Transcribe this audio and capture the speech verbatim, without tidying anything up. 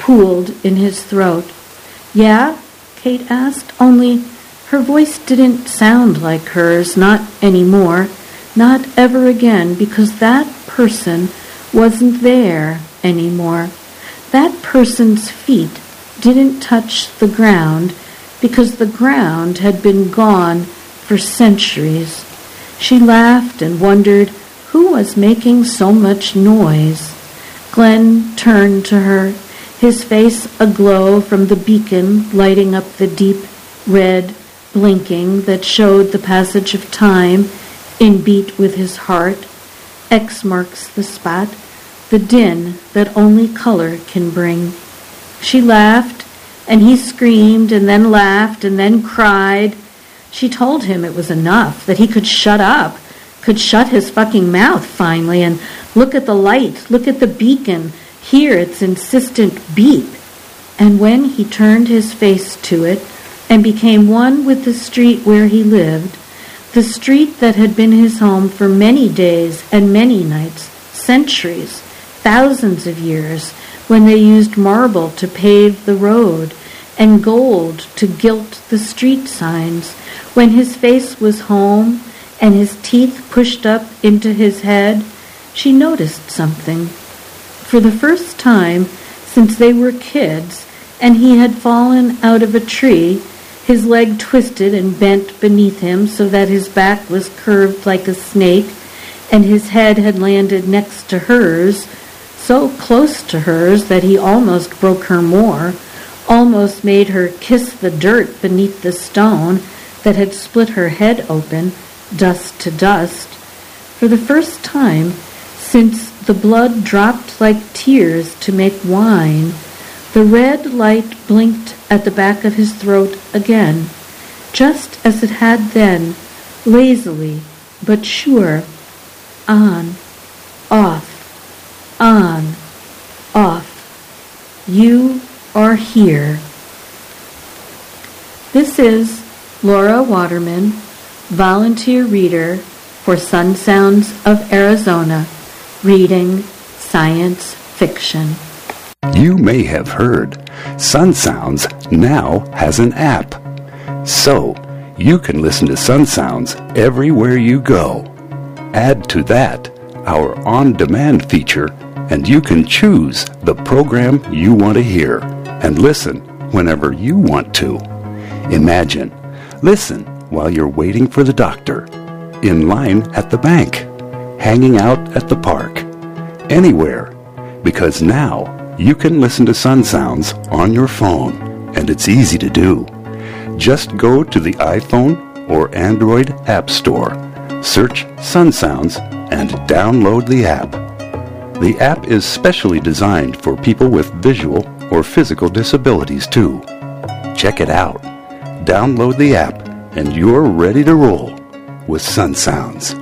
pooled in his throat. "Yeah?" Kate asked, only her voice didn't sound like hers, not anymore, not ever again, because that person wasn't there anymore. That person's feet didn't touch the ground because the ground had been gone for centuries. She laughed and wondered who was making so much noise. Glenn turned to her, his face aglow from the beacon lighting up the deep red blinking that showed the passage of time in beat with his heart. X marks the spot, the din that only color can bring. She laughed, and he screamed, and then laughed, and then cried. She told him it was enough, that he could shut up, could shut his fucking mouth finally, and look at the light, look at the beacon, hear its insistent beep. And when he turned his face to it and became one with the street where he lived, the street that had been his home for many days and many nights, centuries, thousands of years, when they used marble to pave the road and gold to gilt the street signs, when his face was home and his teeth pushed up into his head, she noticed something. For the first time since they were kids and he had fallen out of a tree, his leg twisted and bent beneath him so that his back was curved like a snake, and his head had landed next to hers, so close to hers that he almost broke her more, almost made her kiss the dirt beneath the stone that had split her head open, dust to dust. For the first time since the blood dropped like tears to make wine, the red light blinked at the back of his throat again, just as it had then, lazily but sure. On, off, on, off. You are here. This is Laura Waterman, volunteer reader for Sun Sounds of Arizona, reading science fiction. You may have heard Sun Sounds now has an app. So, you can listen to Sun Sounds everywhere you go. Add to that our on-demand feature, and you can choose the program you want to hear and listen whenever you want to. Imagine, listen while you're waiting for the doctor, in line at the bank, hanging out at the park, anywhere, because now you can listen to Sun Sounds on your phone, and it's easy to do. Just go to the iPhone or Android App Store, search Sun Sounds, and download the app. The app is specially designed for people with visual or physical disabilities too. Check it out. Download the app, and you're ready to roll with Sun Sounds.